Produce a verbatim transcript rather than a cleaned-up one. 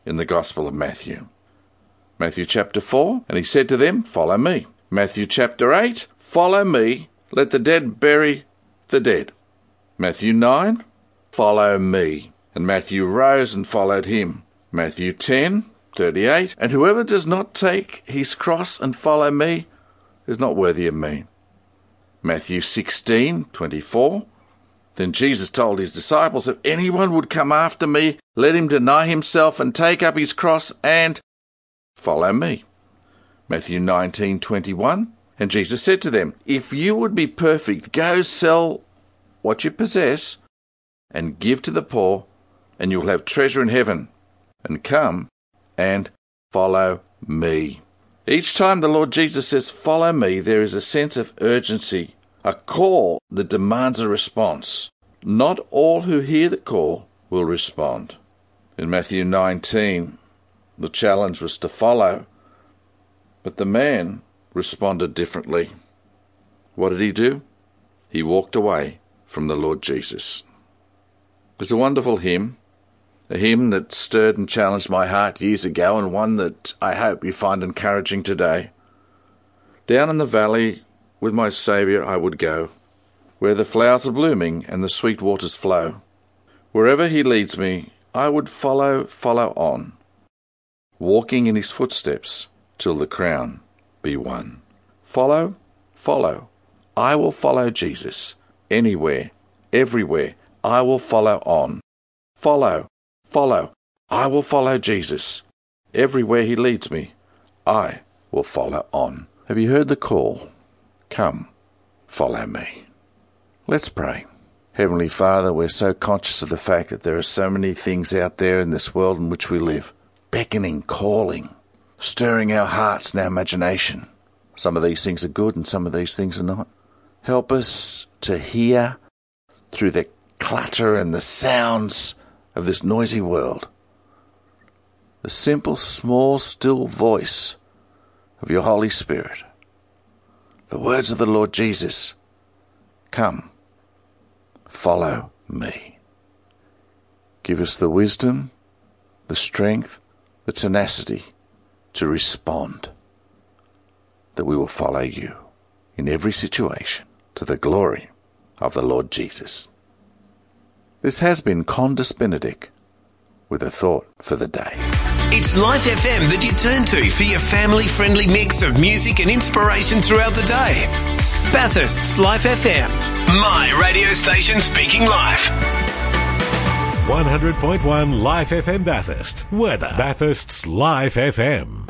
in the Gospel of Matthew. Matthew chapter four, and he said to them, follow me. Matthew chapter eight, follow me, let the dead bury the dead. Matthew nine, follow me. And Matthew rose and followed him. Matthew ten, thirty-eight, and whoever does not take his cross and follow me is not worthy of me. Matthew sixteen, twenty-four, then Jesus told his disciples, if anyone would come after me, let him deny himself and take up his cross and follow me. Matthew nineteen, twenty-one, and Jesus said to them, if you would be perfect, go sell what you possess and give to the poor, and you will have treasure in heaven. And come and follow me. Each time the Lord Jesus says, follow me, there is a sense of urgency, a call that demands a response. Not all who hear the call will respond. In Matthew nineteen, the challenge was to follow, but the man responded differently. What did he do? He walked away from the Lord Jesus. It's a wonderful hymn, a hymn that stirred and challenged my heart years ago, and one that I hope you find encouraging today. Down in the valley with my Saviour I would go, where the flowers are blooming and the sweet waters flow. Wherever he leads me, I would follow, follow on, walking in his footsteps till the crown be won. Follow, follow. I will follow Jesus. Anywhere, everywhere, I will follow on. Follow, follow. I will follow Jesus. Everywhere he leads me, I will follow on. Have you heard the call? Come, follow me. Let's pray. Heavenly Father, we're so conscious of the fact that there are so many things out there in this world in which we live, beckoning, calling, stirring our hearts and our imagination. Some of these things are good and some of these things are not. Help us to hear through the clatter and the sounds of this noisy world the simple, small, still voice of your Holy Spirit. The words of the Lord Jesus, come, follow me. Give us the wisdom, the strength, the tenacity to respond, that we will follow you in every situation to the glory of the Lord Jesus. This has been Condis Benedict with a thought for the day. It's Life F M that you turn to for your family-friendly mix of music and inspiration throughout the day. Bathurst's Life F M, my radio station speaking life. one hundred point one Life F M Bathurst. Weather. Bathurst's Life F M.